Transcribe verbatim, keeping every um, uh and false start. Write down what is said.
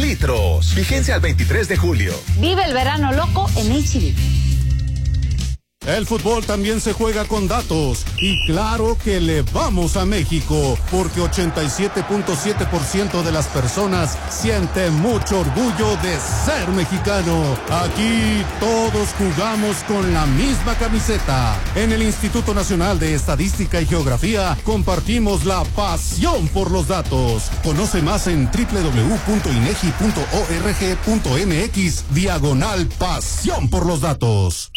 litros. Vigencia al veintitrés de julio. Vive el verano loco en H D. El fútbol también se juega con datos y claro que le vamos a México porque ochenta y siete punto siete por ciento de las personas siente mucho orgullo de ser mexicano. Aquí todos jugamos con la misma camiseta. En el Instituto Nacional de Estadística y Geografía compartimos la pasión por los datos. Conoce más en doble u doble u doble u punto inegi punto org punto mx diagonal pasión por los datos.